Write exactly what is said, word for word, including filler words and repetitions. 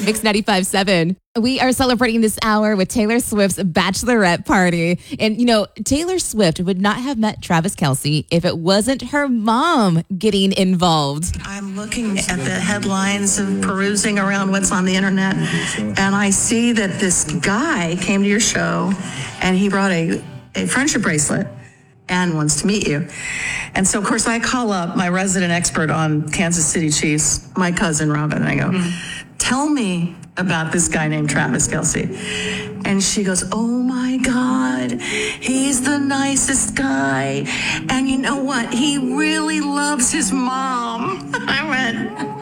Mix ninety-five point seven. We are celebrating this hour with Taylor Swift's bachelorette party. And, you know, Taylor Swift would not have met Travis Kelce if it wasn't her mom getting involved. I'm looking at the headlines of perusing around what's on the internet, and I see that this guy came to your show, and he brought a, a friendship bracelet and wants to meet you. And so, of course, I call up my resident expert on Kansas City Chiefs, my cousin Robin, and I go, mm-hmm. tell me about this guy named Travis Kelce. And she goes, oh my God, he's the nicest guy. And you know what? He really loves his mom. I went,